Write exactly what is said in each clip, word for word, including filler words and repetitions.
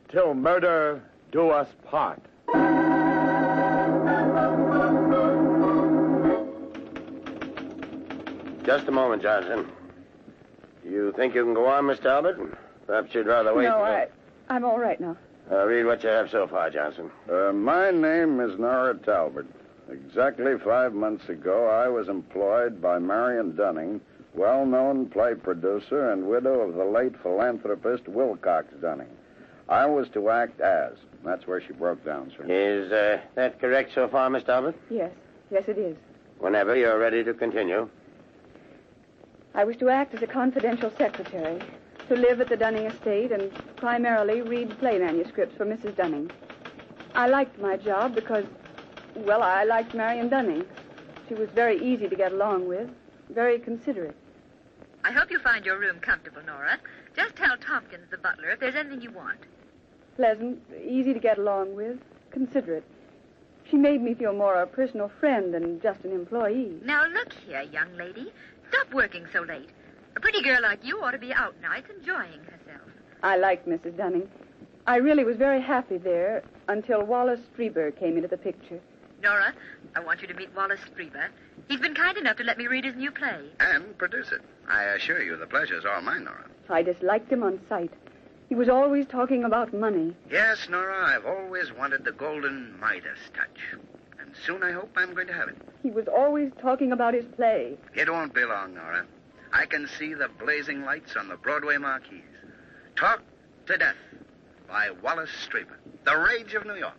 till murder do us part. Just a moment, Johnson. You think you can go on, Miss Talbot? Perhaps you'd rather wait. No, till... I, I'm all right now. Uh, read what you have so far, Johnson. Uh, my name is Nora Talbot. Exactly five months ago, I was employed by Marion Dunning, well-known play producer and widow of the late philanthropist Wilcox Dunning. I was to act as. That's where she broke down, sir. Is uh, that correct so far, Miss Talbot? Yes, yes, it is. Whenever you're ready to continue. I was to act as a confidential secretary, to live at the Dunning estate and primarily read play manuscripts for Missus Dunning. I liked my job because, well, I liked Marion Dunning. She was very easy to get along with, very considerate. I hope you find your room comfortable, Nora. Just tell Tompkins, the butler, if there's anything you want. Pleasant, easy to get along with, considerate. She made me feel more a personal friend than just an employee. Now, look here, young lady. Stop working so late. A pretty girl like you ought to be out nights enjoying herself. I liked Missus Dunning. I really was very happy there until Wallace Strieber came into the picture. Nora, I want you to meet Wallace Strieber. He's been kind enough to let me read his new play. And produce it. I assure you the pleasure's all mine, Nora. I disliked him on sight. He was always talking about money. Yes, Nora, I've always wanted the golden Midas touch. And soon I hope I'm going to have it. He was always talking about his play. It won't be long, Nora. I can see the blazing lights on the Broadway marquees. Talk to Death by Wallace Strieber. The Rage of New York.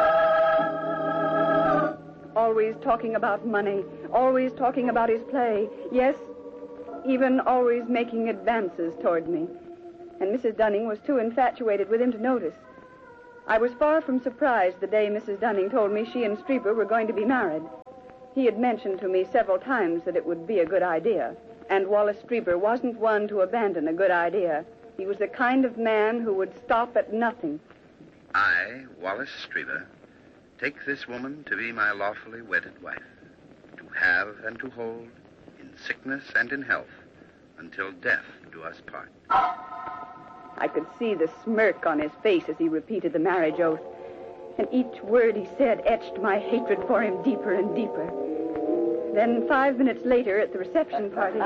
Always talking about money. Always talking about his play. Yes, even always making advances toward me. And Missus Dunning was too infatuated with him to notice. I was far from surprised the day Missus Dunning told me she and Strieber were going to be married. He had mentioned to me several times that it would be a good idea. And Wallace Strieber wasn't one to abandon a good idea. He was the kind of man who would stop at nothing. I, Wallace Strieber, take this woman to be my lawfully wedded wife, to have and to hold, in sickness and in health, until death do us part. I could see the smirk on his face as he repeated the marriage oath, and each word he said etched my hatred for him deeper and deeper. Then, five minutes later, at the reception party...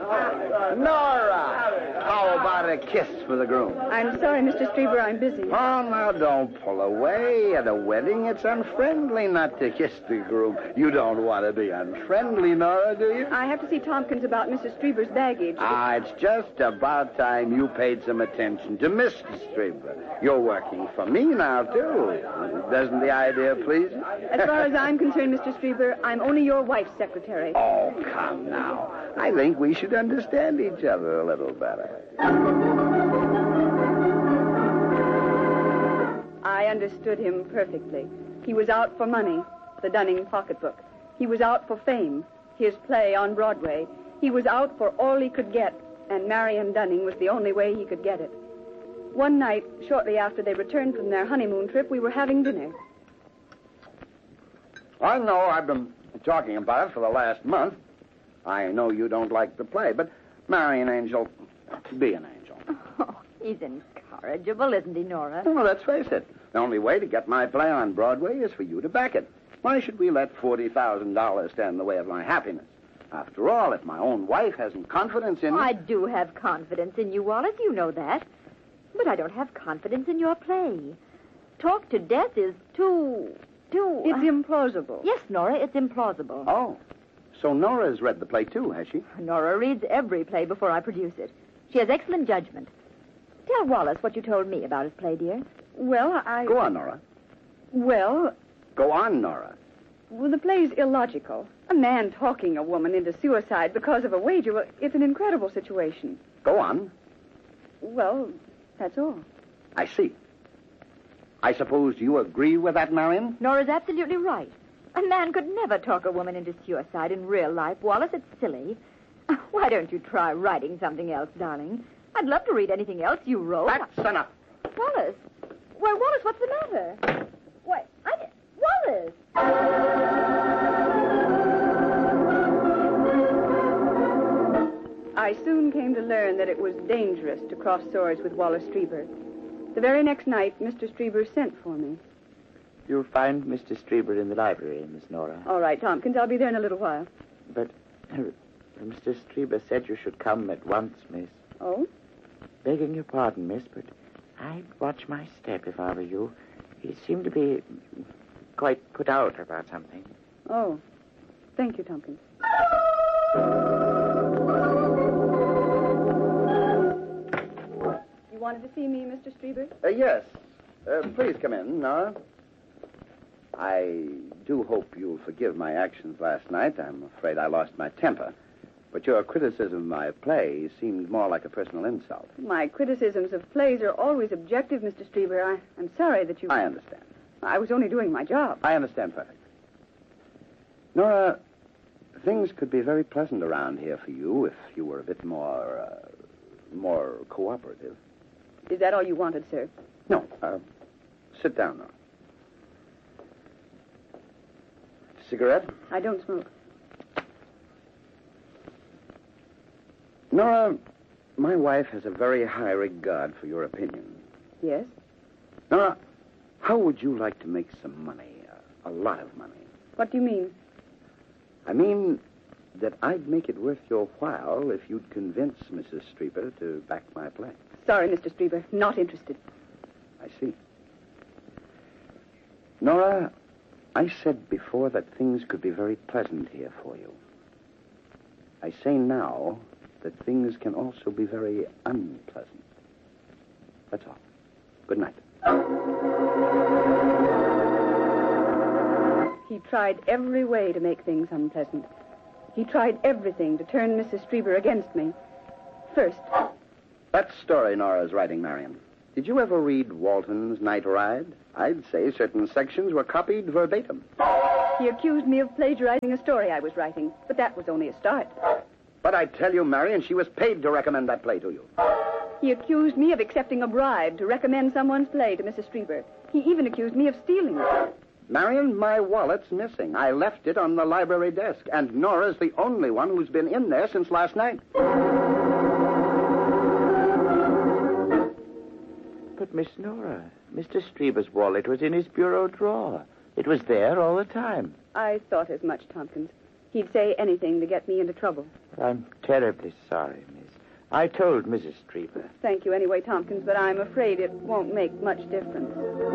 Nora! How about a kiss for the groom? I'm sorry, Mister Strieber, I'm busy. Oh, now, don't pull away. At a wedding, it's unfriendly not to kiss the groom. You don't want to be unfriendly, Nora, do you? I have to see Tompkins about Missus Strieber's baggage. Ah, it's just about time you paid some attention to Mister Strieber. You're working for me now, too. Doesn't the idea please you? As far as I'm concerned, Mister Strieber, I'm only your wife's secretary. Oh, come now. I think we should understand each other a little better. I understood him perfectly. He was out for money, the Dunning pocketbook. He was out for fame, his play on Broadway. He was out for all he could get, and Marion Dunning was the only way he could get it. One night, shortly after they returned from their honeymoon trip, we were having dinner. I know I've been talking about it for the last month. I know you don't like the play, but marry an angel, be an angel. Oh, he's incorrigible, isn't he, Nora? Well, let's face it. The only way to get my play on Broadway is for you to back it. Why should we let forty thousand dollars stand in the way of my happiness? After all, if my own wife hasn't confidence in me... I do have confidence in you, Wallace. You know that. But I don't have confidence in your play. Talk to Death is too... too... It's implausible. Yes, Nora, it's implausible. Oh, so Nora's read the play, too, has she? Nora reads every play before I produce it. She has excellent judgment. Tell Wallace what you told me about his play, dear. Well, I... Go on, Nora. Well... Go on, Nora. Well, the play's illogical. A man talking a woman into suicide because of a wager, well, it's an incredible situation. Go on. Well, that's all. I see. I suppose you agree with that, Marion? Nora's absolutely right. A man could never talk a woman into suicide in real life, Wallace. It's silly. Why don't you try writing something else, darling? I'd love to read anything else you wrote. That's enough. Wallace. Why, Wallace, what's the matter? Why, I... Wallace! I soon came to learn that it was dangerous to cross swords with Wallace Strieber. The very next night, Mister Strieber sent for me. You'll find Mister Strieber in the library, Miss Nora. All right, Tompkins, I'll be there in a little while. But uh, Mister Strieber said you should come at once, miss. Oh? Begging your pardon, miss, but I'd watch my step if I were you. He seemed to be quite put out about something. Oh. Thank you, Tompkins. You wanted to see me, Mister Strieber? Uh, yes. Uh, please come in, Nora. I do hope you'll forgive my actions last night. I'm afraid I lost my temper. But your criticism of my play seemed more like a personal insult. My criticisms of plays are always objective, Mister Strieber. I, I'm sorry that you... I understand. I was only doing my job. I understand perfectly. Nora, things could be very pleasant around here for you if you were a bit more, uh, more cooperative. Is that all you wanted, sir? No. Uh, sit down, Nora. Cigarette? I don't smoke. Nora, my wife has a very high regard for your opinion. Yes? Nora, how would you like to make some money? Uh, a lot of money. What do you mean? I mean that I'd make it worth your while if you'd convince Missus Strieber to back my play. Sorry, Mister Strieber. Not interested. I see. Nora, I said before that things could be very pleasant here for you. I say now that things can also be very unpleasant. That's all. Good night. He tried every way to make things unpleasant. He tried everything to turn Missus Strieber against me. First... That story Nora's writing, Marion. Did you ever read Walton's Night Ride? I'd say certain sections were copied verbatim. He accused me of plagiarizing a story I was writing, but that was only a start. But I tell you, Marion, she was paid to recommend that play to you. He accused me of accepting a bribe to recommend someone's play to Missus Strieber. He even accused me of stealing it. Marion, my wallet's missing. I left it on the library desk, and Nora's the only one who's been in there since last night. But, Miss Nora, Mister Strieber's wallet was in his bureau drawer. It was there all the time. I thought as much, Tompkins. He'd say anything to get me into trouble. I'm terribly sorry, miss. I told Missus Strieber. Thank you anyway, Tompkins, but I'm afraid it won't make much difference.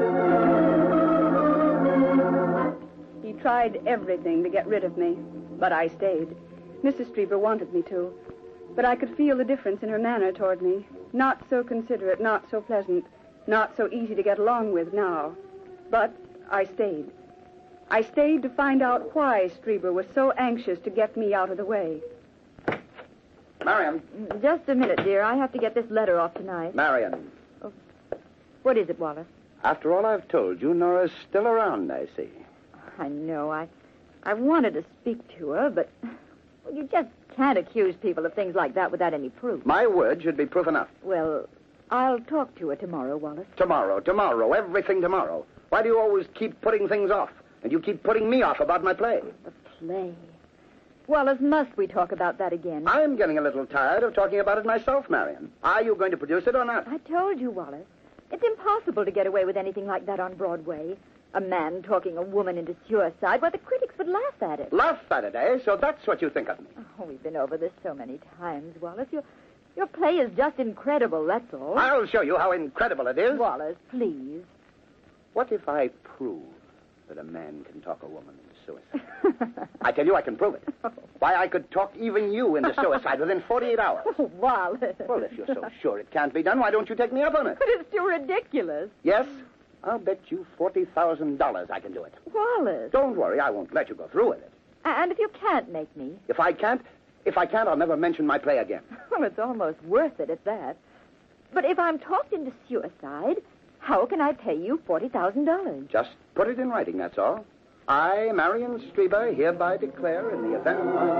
He tried everything to get rid of me, but I stayed. Missus Strieber wanted me to, but I could feel the difference in her manner toward me. Not so considerate, not so pleasant, not so easy to get along with now. But I stayed. I stayed to find out why Strieber was so anxious to get me out of the way. Marion. Just a minute, dear. I have to get this letter off tonight. Marion. Oh. What is it, Wallace? After all I've told you, Nora's still around, I see. I know. I, I wanted to speak to her, but well, you just can't accuse people of things like that without any proof. My word should be proof enough. Well, I'll talk to her tomorrow, Wallace. Tomorrow, tomorrow, everything tomorrow. Why do you always keep putting things off? And you keep putting me off about my play. The play. Wallace, must we talk about that again? I'm getting a little tired of talking about it myself, Marion. Are you going to produce it or not? I told you, Wallace. It's impossible to get away with anything like that on Broadway. A man talking a woman into suicide. Well, the critics would laugh at it. Laugh at it, eh? So that's what you think of me. Oh, we've been over this so many times, Wallace. Your, your play is just incredible, that's all. I'll show you how incredible it is. Wallace, please. What if I prove that a man can talk a woman into suicide? I tell you, I can prove it. Why, I could talk even you into suicide within forty-eight hours. Oh, Wallace. Well, if you're so sure it can't be done, why don't you take me up on it? But it's too ridiculous. Yes? I'll bet you forty thousand dollars I can do it. Wallace. Don't worry, I won't let you go through with it. And if you can't make me? If I can't, if I can't, I'll never mention my play again. Well, it's almost worth it at that. But if I'm talked into suicide, how can I pay you forty thousand dollars? Just put it in writing, that's all. I, Marion Strieber, hereby declare in the event of my...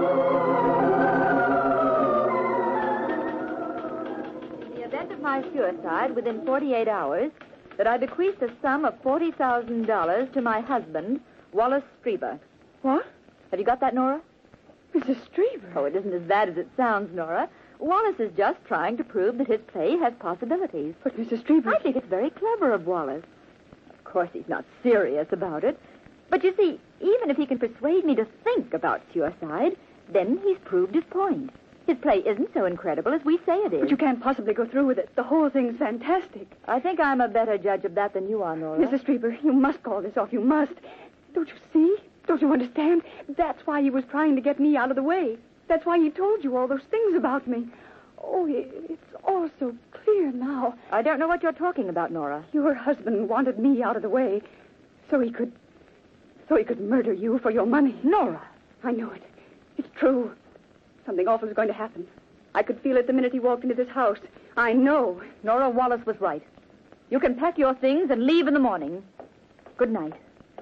In the event of my suicide within forty-eight hours, that I bequeath a sum of forty thousand dollars to my husband, Wallace Strieber. What? Have you got that, Nora? Missus Strieber? Oh, it isn't as bad as it sounds, Nora. Wallace is just trying to prove that his play has possibilities. But, Missus Strieber... I think it's very clever of Wallace. Of course, he's not serious about it. But you see, even if he can persuade me to think about suicide, then he's proved his point. His play isn't so incredible as we say it is. But you can't possibly go through with it. The whole thing's fantastic. I think I'm a better judge of that than you are, Nora. Missus Strieber, you must call this off. You must. Don't you see? Don't you understand? That's why he was trying to get me out of the way. That's why he told you all those things about me. Oh, it's all so clear now. I don't know what you're talking about, Nora. Your husband wanted me out of the way so he could... so he could murder you for your money. Nora! I know it. It's true. Something awful is going to happen. I could feel it the minute he walked into this house. I know. Nora, Wallace was right. You can pack your things and leave in the morning. Good night.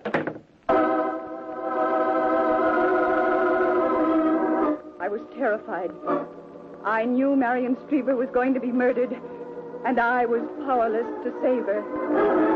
I was terrified. I knew Marion Strieber was going to be murdered, and I was powerless to save her.